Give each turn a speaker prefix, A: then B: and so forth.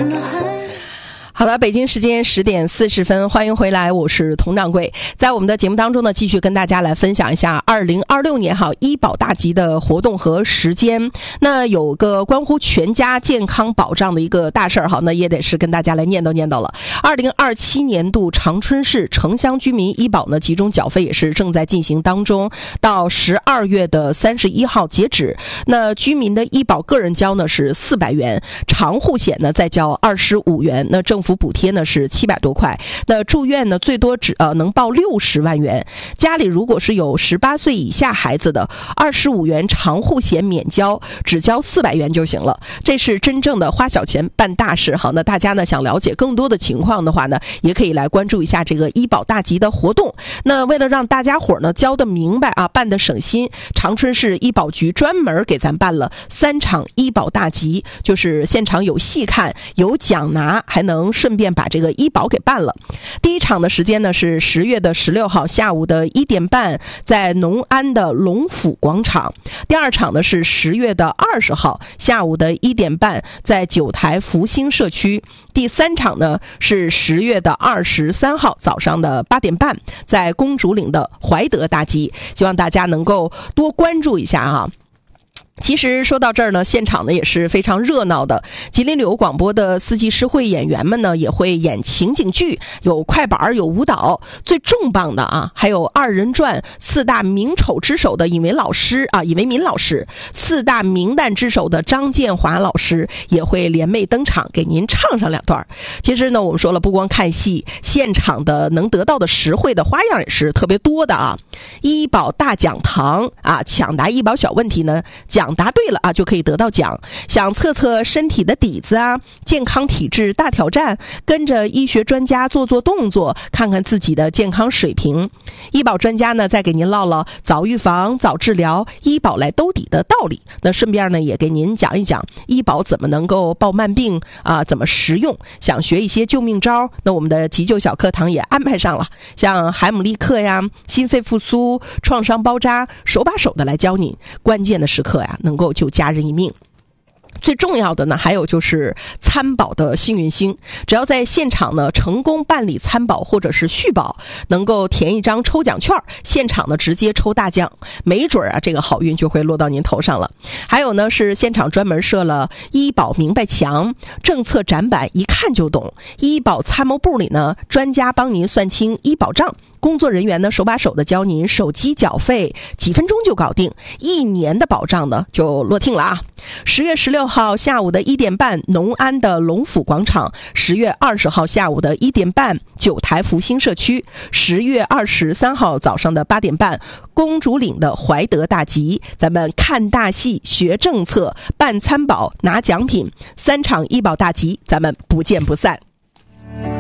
A: 好的，北京时间10点40分，欢迎回来，我是佟掌柜。在我们的节目当中呢，继续跟大家来分享一下2026年医保大集的活动和时间。那有个关乎全家健康保障的一个大事儿那也得是跟大家来念叨了。2027年度长春市城乡居民医保呢集中缴费也是正在进行当中，到12月31号截止。那居民的医保个人交呢是400元，长户险呢再交25元，那政府补贴呢是700多块，那住院呢最多能报60万元。家里如果是有18岁以下孩子的，25元长户险免交，只交400元就行了。这是真正的花小钱办大事。好，那大家呢想了解更多的情况的话呢，也可以来关注一下这个医保大集的活动。那为了让大家伙呢交得明白办得省心，长春市医保局专门给咱办了3场医保大集，就是现场有戏看，有奖拿，还能顺便把这个医保给办了。第一场的时间呢是10月16号下午的1点半，在农安的龙府广场。第二场呢是10月20号下午的1点半，在九台福兴社区。第三场呢是10月23号早上的8点半，在公主岭的怀德大集。希望大家能够多关注一下其实说到这儿呢，现场呢也是非常热闹的。吉林旅游广播的4季诗会演员们呢也会演情景剧，有快板，有舞蹈。最重磅的还有2人转4大名丑之首的尹维民老师，4大名旦之首的张建华老师也会联袂登场，给您唱上2段。其实呢，我们说了，不光看戏，现场的能得到的实惠的花样也是特别多的医保大讲堂抢答医保小问题呢，讲答对了就可以得到奖。想测测身体的底子健康体质大挑战，跟着医学专家做动作，看看自己的健康水平。医保专家呢再给您唠唠早预防早治疗，医保来兜底的道理。那顺便呢也给您讲一讲医保怎么能够报慢病怎么实用。想学一些救命招，那我们的急救小课堂也安排上了，像海姆立克心肺复苏、创伤包扎，手把手的来教您，关键的时刻能够救家人一命。最重要的呢，还有就是参保的幸运星，只要在现场呢成功办理参保或者是续保，能够填一张抽奖券，现场呢直接抽大奖，没准这个好运就会落到您头上了。还有呢是现场专门设了医保明白墙，政策展板一看就懂。医保参谋部里呢，专家帮您算清医保账，工作人员呢手把手的教您手机缴费，几分钟就搞定，1年的保障呢就落定了10月16号下午的1点半，农安的龙府广场；10月20号下午的1点半，九台福兴社区；10月23号早上的8点半，公主岭的怀德大集。咱们看大戏，学政策，办参保，拿奖品，3场医保大集，咱们不见不散。